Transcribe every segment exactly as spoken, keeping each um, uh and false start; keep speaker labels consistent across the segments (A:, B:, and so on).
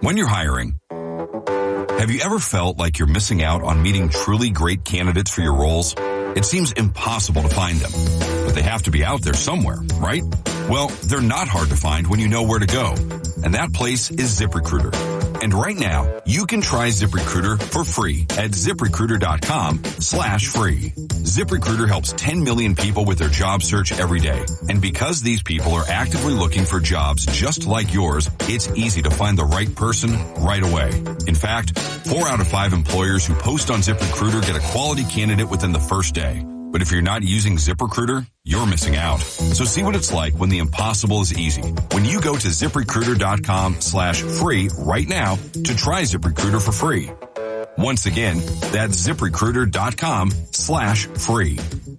A: When you're hiring, have you ever felt like you're missing out on meeting truly great candidates for your roles? It seems impossible to find them, but they have to be out there somewhere, right? Well, they're not hard to find when you know where to go, and that place is ZipRecruiter. And right now, you can try ZipRecruiter for free at ZipRecruiter.com slash free. ZipRecruiter helps ten million people with their job search every day. And because these people are actively looking for jobs just like yours, it's easy to find the right person right away. In fact, four out of five employers who post on ZipRecruiter get a quality candidate within the first day. But if you're not using ZipRecruiter, you're missing out. So see what it's like when the impossible is easy. When you go to ZipRecruiter.com slash free right now to try ZipRecruiter for free. Once again, that's ZipRecruiter.com slash free.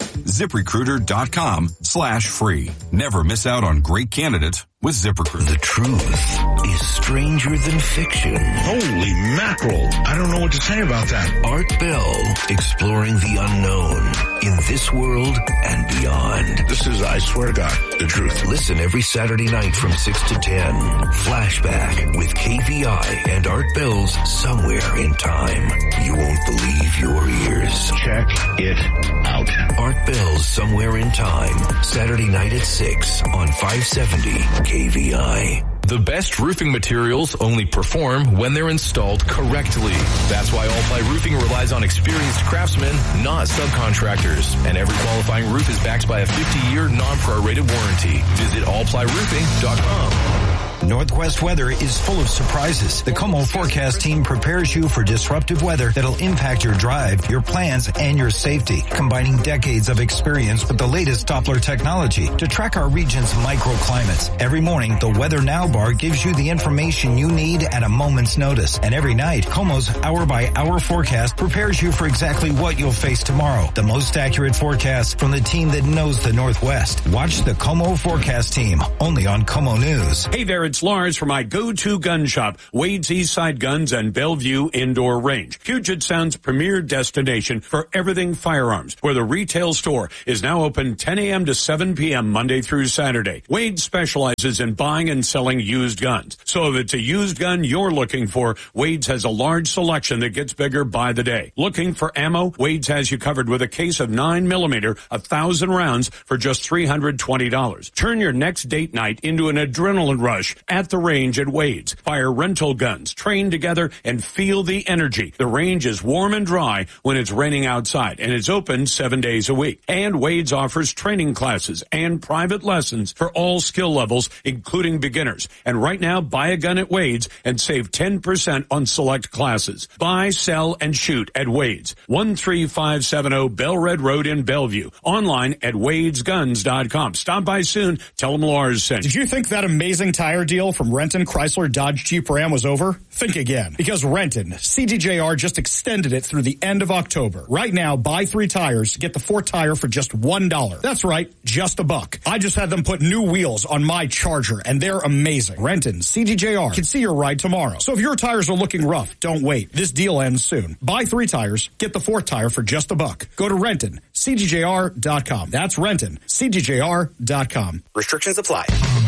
A: ZipRecruiter.com slash free. Never miss out on great candidates with ZipRecruiter.
B: The truth is stranger than fiction.
C: Holy mackerel. I don't know what to say about that.
B: Art Bell, exploring the unknown in this world and beyond.
C: This is, I swear to God, the truth.
B: Listen every Saturday night from six to ten. Flashback with K V I and Art Bell's Somewhere in Time. You won't believe your ears.
C: Check it out.
B: Art Bell's Somewhere in Time. Saturday night at six on five seventy K V I.
D: The best roofing materials only perform when they're installed correctly. That's why All Ply Roofing relies on experienced craftsmen, not subcontractors. And every qualifying roof is backed by a fifty-year non-prorated warranty. Visit all ply roofing dot com.
E: Northwest weather is full of surprises. The Como Forecast team prepares you for disruptive weather that'll impact your drive, your plans, and your safety, combining decades of experience with the latest Doppler technology to track our region's microclimates. Every morning, the Weather Now bar gives you the information you need at a moment's notice. And every night, Como's hour-by-hour forecast prepares you for exactly what you'll face tomorrow. The most accurate forecast from the team that knows the Northwest. Watch the Como Forecast team, only on Como News.
F: Hey there, it's Lars for my go-to gun shop, Wade's Eastside Guns and Bellevue Indoor Range. Puget Sound's premier destination for everything firearms, where the retail store is now open ten a.m. to seven p.m. Monday through Saturday. Wade specializes in buying and selling used guns. So if it's a used gun you're looking for, Wade's has a large selection that gets bigger by the day. Looking for ammo? Wade's has you covered with a case of nine millimeter, a thousand rounds for just three hundred twenty dollars. Turn your next date night into an adrenaline rush at the range at Wade's. Fire rental guns, train together, and feel the energy. The range is warm and dry when it's raining outside, and it's open seven days a week. And Wade's offers training classes and private lessons for all skill levels, including beginners. And right now, buy a gun at Wade's and save ten percent on select classes. Buy, sell, and shoot at Wade's. one three five seven zero Bellred Road in Bellevue. Online at wades guns dot com. Stop by soon. Tell them Lars sent.
G: Did you think that amazing tire deal from Renton, Chrysler, Dodge, Jeep, Ram was over? Think again. Because Renton, C D J R just extended it through the end of October. Right now, buy three tires, get the fourth tire for just one dollar. That's right, just a buck. I just had them put new wheels on my Charger, and they're amazing. Renton, C D J R can see your ride tomorrow. So if your tires are looking rough, don't wait. This deal ends soon. Buy three tires, get the fourth tire for just a buck. Go to Renton, C D J R dot com. That's Renton, C D J R dot com.
H: Restrictions apply.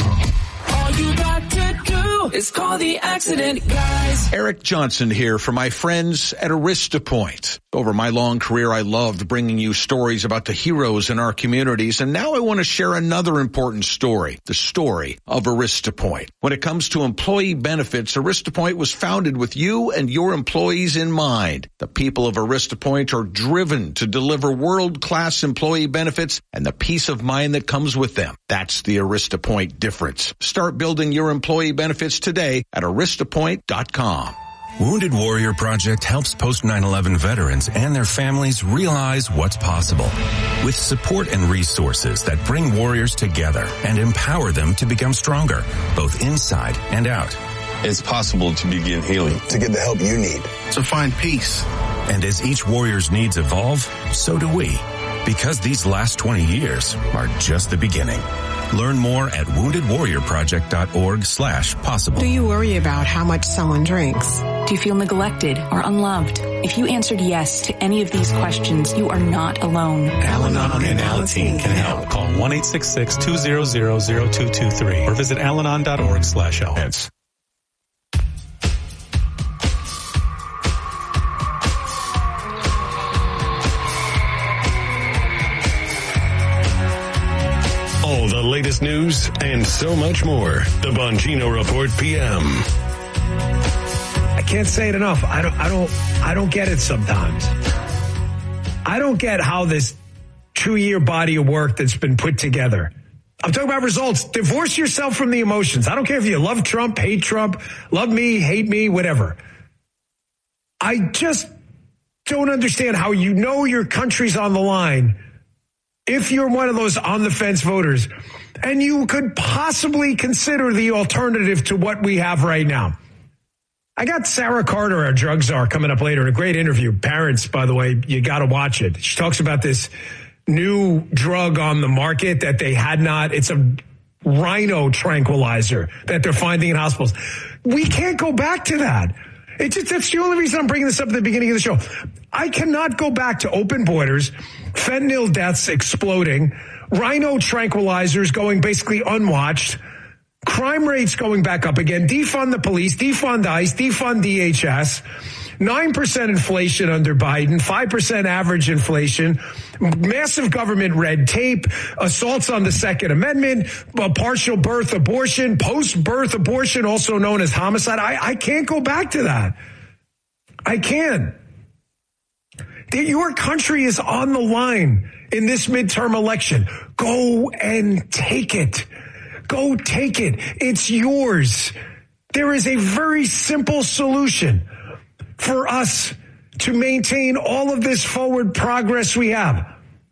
I: All you got to do is call the accident guys.
J: Eric Johnson here for my friends at AristaPoint. Over my long career, I loved bringing you stories about the heroes in our communities, and now I want to share another important story, the story of AristaPoint. When it comes to employee benefits, AristaPoint was founded with you and your employees in mind. The people of AristaPoint are driven to deliver world-class employee benefits and the peace of mind that comes with them. That's the AristaPoint difference. Start building your employee benefits today at arista point dot com.
K: Wounded Warrior Project helps post nine eleven veterans and their families realize what's possible. With support and resources that bring warriors together and empower them to become stronger, both inside and out.
L: It's possible to begin healing.
M: To get the help you need.
L: To find peace.
K: And as each warrior's needs evolve, so do we. Because these last twenty years are just the beginning. Learn more at wounded warrior project dot org slash possible.
N: Do you worry about how much someone drinks?
O: Do you feel neglected or unloved? If you answered yes to any of these questions, you are not alone.
P: Al-Anon and Alateen can help. Call one eight six six, two zero zero, zero two two three or visit al anon dot org slash help.
H: The latest news and so much more. The Bongino Report P M.
M: I can't say it enough. I don't, I don't, I don't get it sometimes. I don't get how this two-year body of work that's been put together. I'm talking about results. Divorce yourself from the emotions. I don't care if you love Trump, hate Trump, love me, hate me, whatever. I just don't understand how you know your country's on the line if you're one of those on-the-fence voters and you could possibly consider the alternative to what we have right now. I got Sarah Carter, our drug czar, coming up later in a great interview. Parents, by the way, you got to watch it. She talks about this new drug on the market that they had not. It's a rhino tranquilizer that they're finding in hospitals. We can't go back to that. It just, that's the only reason I'm bringing this up at the beginning of the show. I cannot go back to open borders, fentanyl deaths exploding, rhino tranquilizers going basically unwatched, crime rates going back up again, defund the police, defund ICE, defund D H S, nine percent inflation under Biden, five percent average inflation, massive government red tape, assaults on the Second Amendment, partial birth abortion, post-birth abortion, also known as homicide. I, I can't go back to that. I can't. Your country is on the line in this midterm election. Go and take it. Go take it. It's yours. There is a very simple solution for us to maintain all of this forward progress we have.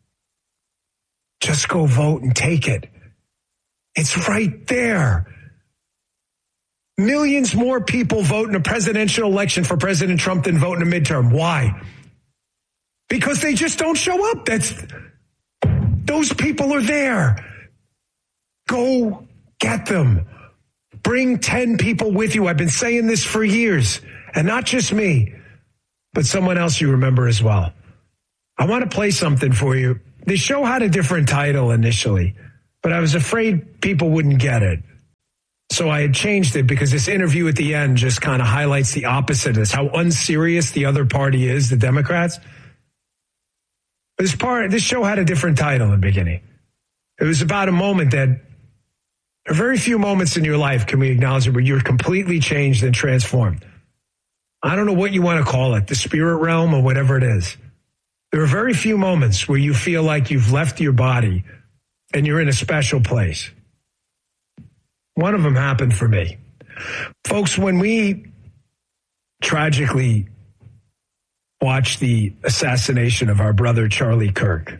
M: Just go vote and take it. It's right there. Millions more people vote in a presidential election for President Trump than vote in a midterm. Why? Because they just don't show up. That's, those people are there. Go get them. Bring ten people with you. I've been saying this for years, and not just me, but someone else you remember as well. I want to play something for you. The show had a different title initially, but I was afraid people wouldn't get it. So I had changed it because this interview at the end just kind of highlights the opposite of this, how unserious the other party is, the Democrats. This part, this show had a different title in the beginning. It was about a moment that, a very few moments in your life can we acknowledge it where you're completely changed and transformed. I don't know what you want to call it, the spirit realm or whatever it is. There are very few moments where you feel like you've left your body and you're in a special place. One of them happened for me. Folks, when we tragically watched the assassination of our brother Charlie Kirk,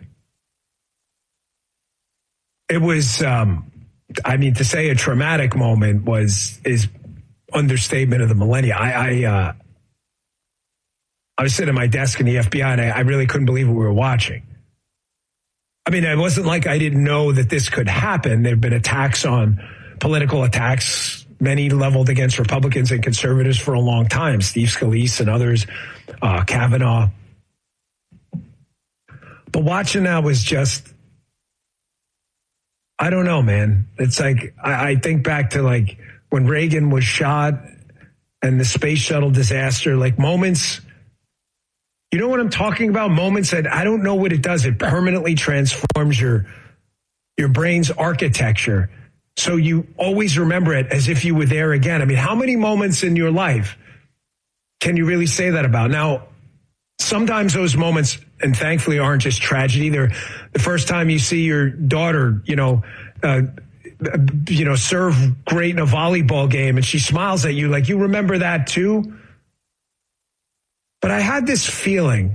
M: it was, um, I mean, to say a traumatic moment was is understatement of the millennia. I, I, uh, I was sitting at my desk in the F B I, and I, I really couldn't believe what we were watching. I mean, it wasn't like I didn't know that this could happen. There have been attacks on political attacks, many leveled against Republicans and conservatives for a long time. Steve Scalise and others, uh, Kavanaugh. But watching that was just, I don't know, man. It's like, I, I think back to like when Reagan was shot and the space shuttle disaster, like moments, you know what I'm talking about? Moments that I don't know what it does. It permanently transforms your, your brain's architecture. So you always remember it as if you were there again. I mean, how many moments in your life can you really say that about? Now, sometimes those moments, and thankfully, aren't just tragedy. They're the first time you see your daughter, you know, uh, you know, serve great in a volleyball game, and she smiles at you like you remember that too. But I had this feeling.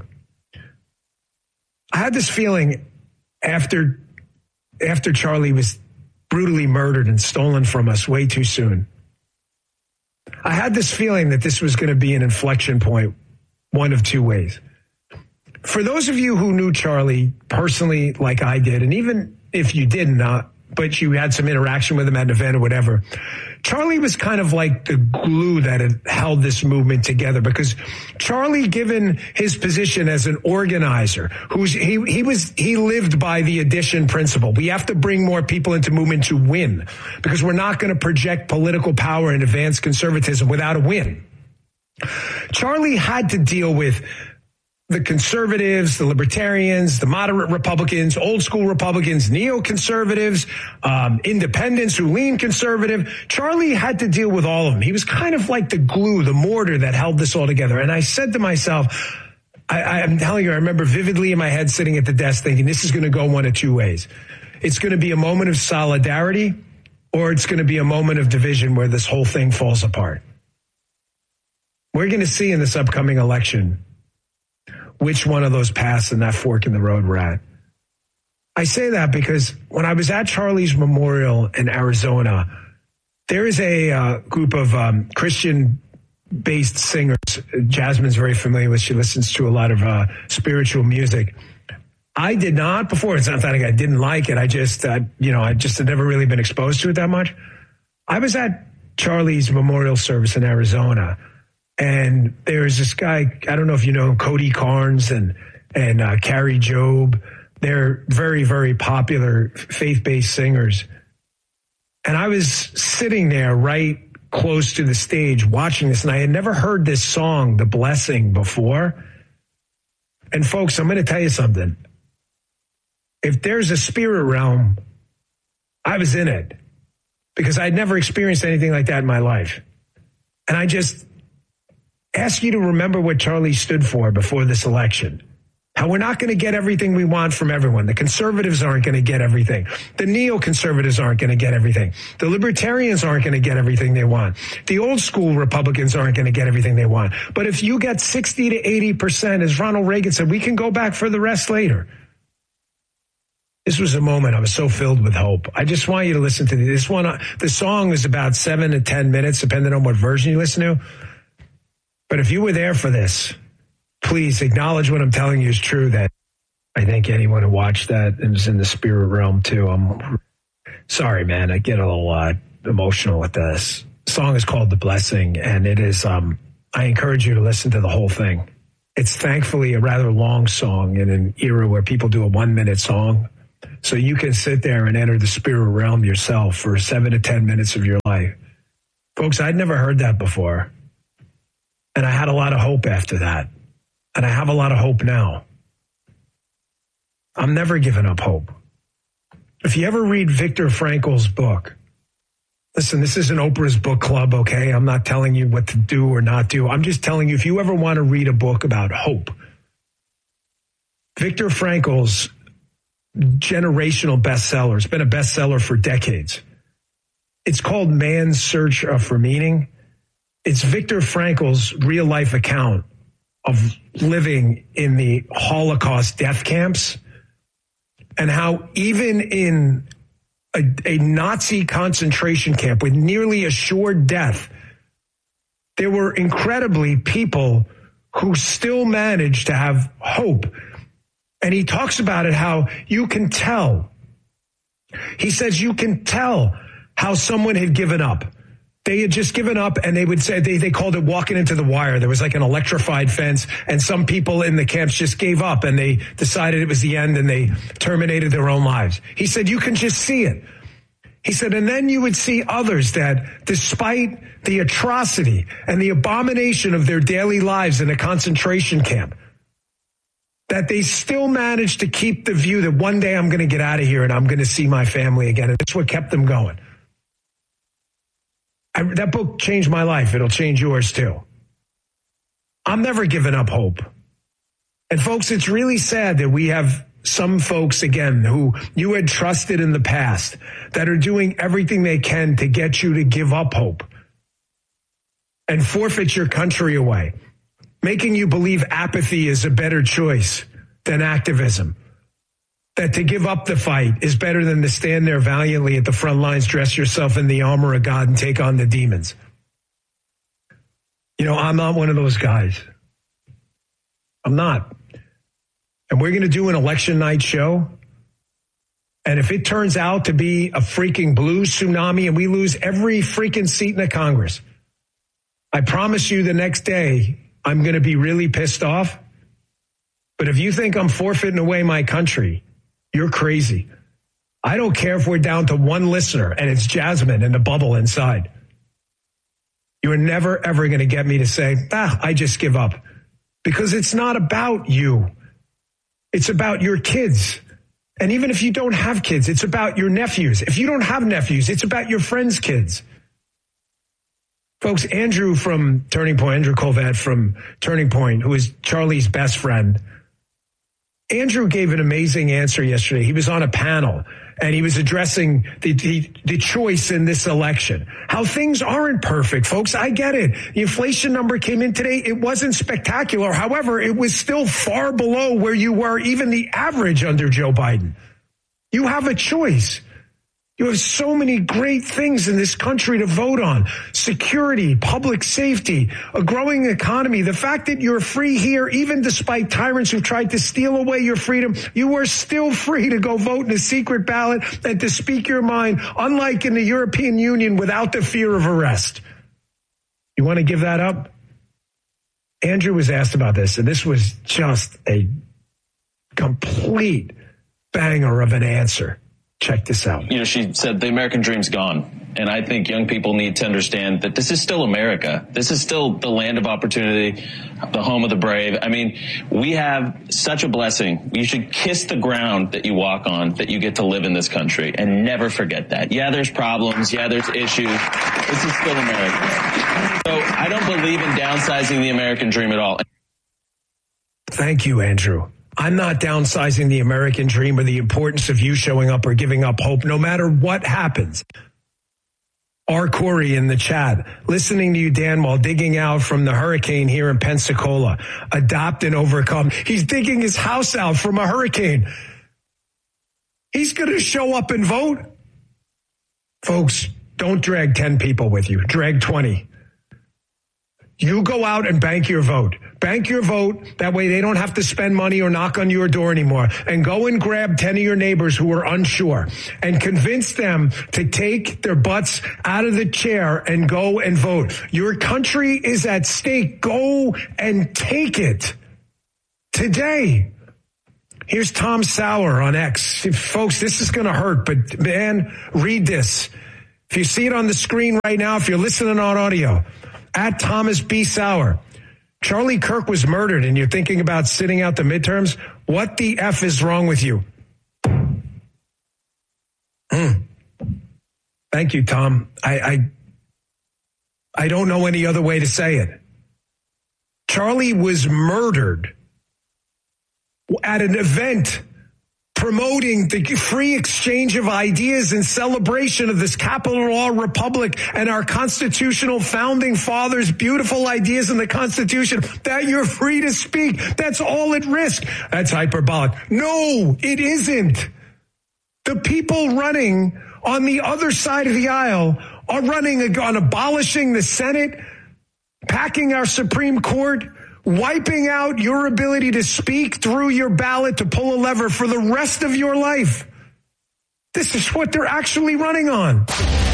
M: I had this feeling after after Charlie was brutally murdered and stolen from us way too soon. I had this feeling that this was going to be an inflection point, one of two ways. For those of you who knew Charlie personally, like I did, and even if you didn't, uh, but you had some interaction with him at an event or whatever, Charlie was kind of like the glue that had held this movement together, because Charlie, given his position as an organizer, who's he he was he lived by the addition principle. We have to bring more people into movement to win, because we're not going to project political power and advance conservatism without a win. Charlie had to deal with the conservatives, the libertarians, the moderate Republicans, old school Republicans, neoconservatives, um, independents who lean conservative. Charlie had to deal with all of them. He was kind of like the glue, the mortar that held this all together. And I said to myself, I, I'm telling you, I remember vividly in my head sitting at the desk thinking this is going to go one of two ways. It's going to be a moment of solidarity, or it's going to be a moment of division where this whole thing falls apart. We're going to see in this upcoming election which one of those paths in that fork in the road we're at. I say that because when I was at Charlie's memorial in Arizona, there is a uh, group of um, Christian-based singers. Jasmine's very familiar with. She listens to a lot of uh, spiritual music. I did not before. It's not that I didn't like it. I just, uh, you know, I just had never really been exposed to it that much. I was at Charlie's memorial service in Arizona. And there's this guy, I don't know if you know Cody Carnes and and uh, Carrie Job. They're very, very popular faith-based singers. And I was sitting there right close to the stage watching this, and I had never heard this song, The Blessing, before. And folks, I'm going to tell you something. If there's a spirit realm, I was in it because I'd never experienced anything like that in my life. And I just ask you to remember what Charlie stood for before this election. How we're not going to get everything we want from everyone. The conservatives aren't going to get everything. The neoconservatives aren't going to get everything. The libertarians aren't going to get everything they want. The old school Republicans aren't going to get everything they want. But if you get sixty to eighty percent, as Ronald Reagan said, we can go back for the rest later. This was a moment I was so filled with hope. I just want you to listen to this one. The song is about seven to ten minutes, depending on what version you listen to. But if you were there for this, please acknowledge what I'm telling you is true, that I think anyone who watched that and is in the spirit realm too. I'm sorry, man. I get a little uh, emotional with this. The song is called The Blessing, and it is, um, I encourage you to listen to the whole thing. It's thankfully a rather long song in an era where people do a one minute song. So you can sit there and enter the spirit realm yourself for seven to ten minutes of your life. Folks, I'd never heard that before. And I had a lot of hope after that. And I have a lot of hope now. I'm never giving up hope. If you ever read Viktor Frankl's book, listen, this isn't Oprah's book club, okay? I'm not telling you what to do or not do. I'm just telling you, if you ever want to read a book about hope, Viktor Frankl's generational bestseller, it's been a bestseller for decades. It's called Man's Search for Meaning. It's Viktor Frankl's real life account of living in the Holocaust death camps and how even in a, a Nazi concentration camp with nearly assured death, there were incredibly people who still managed to have hope. And he talks about it, how you can tell. He says you can tell how someone had given up. They had just given up, and they would say, they, they called it walking into the wire. There was like an electrified fence, and some people in the camps just gave up, and they decided it was the end, and they terminated their own lives. He said, you can just see it. He said, and then you would see others that, despite the atrocity and the abomination of their daily lives in a concentration camp, that they still managed to keep the view that one day I'm going to get out of here and I'm going to see my family again. And that's what kept them going. I, that book changed my life. It'll change yours too. I'm never giving up hope. And folks, it's really sad that we have some folks, again, who you had trusted in the past that are doing everything they can to get you to give up hope and forfeit your country away, making you believe apathy is a better choice than activism, that to give up the fight is better than to stand there valiantly at the front lines, dress yourself in the armor of God, and take on the demons. You know, I'm not one of those guys. I'm not. And we're going to do an election night show. And if it turns out to be a freaking blue tsunami and we lose every freaking seat in the Congress, I promise you the next day I'm going to be really pissed off. But if you think I'm forfeiting away my country, you're crazy. I don't care if we're down to one listener and it's Jasmine in the bubble inside. You are never, ever going to get me to say, ah, I just give up. because it's not about you. It's about your kids. And even if you don't have kids, it's about your nephews. If you don't have nephews, it's about your friends' kids. Folks, Andrew from Turning Point, Andrew Colvett from Turning Point, who is Charlie's best friend, Andrew gave an amazing answer yesterday. He was on a panel and he was addressing the, the, the choice in this election. How things aren't perfect, folks. I get it. The inflation number came in today. It wasn't spectacular. However, it was still far below where you were, even the average under Joe Biden. You have a choice. You have so many great things in this country to vote on. Security, public safety, a growing economy. The fact that you're free here, even despite tyrants who tried to steal away your freedom, you are still free to go vote in a secret ballot and to speak your mind, unlike in the European Union, without the fear of arrest. You want to give that up? Andrew was asked about this, and this was just a complete banger of an answer. Check this out.
Q: You know, she said the American dream's gone. And I think young people need to understand that this is still America. This is still the land of opportunity, the home of the brave. I mean, we have such a blessing. You should kiss the ground that you walk on, that you get to live in this country, and never forget that. Yeah, there's problems. Yeah, there's issues. This is still America. So I don't believe in downsizing the American dream at all.
M: Thank you, Andrew. I'm not downsizing the American dream or the importance of you showing up or giving up hope, no matter what happens. R. Corey in the chat, listening to you, Dan, while digging out from the hurricane here in Pensacola. Adopt and overcome. He's digging his house out from a hurricane. He's going to show up and vote. Folks, don't drag ten people with you. Drag twenty. You go out and bank your vote. Bank your vote. That way they don't have to spend money or knock on your door anymore. And go and grab ten of your neighbors who are unsure and convince them to take their butts out of the chair and go and vote. Your country is at stake. Go and take it today. Here's Tom Sauer on X. Folks, this is going to hurt, but man, read this. If you see it on the screen right now, if you're listening on audio, at Thomas B. Sauer. Charlie Kirk was murdered and you're thinking about sitting out the midterms? What the F is wrong with you? Mm. Thank you, Tom. I, I, I don't know any other way to say it. Charlie was murdered at an event promoting the free exchange of ideas and celebration of this capital law republic and our constitutional founding fathers' beautiful ideas in the Constitution, that you're free to speak. That's all at risk. That's hyperbolic. No, it isn't. The people running on the other side of the aisle are running on abolishing the Senate, packing our Supreme Court, wiping out your ability to speak through your ballot to pull a lever for the rest of your life. This is what they're actually running on.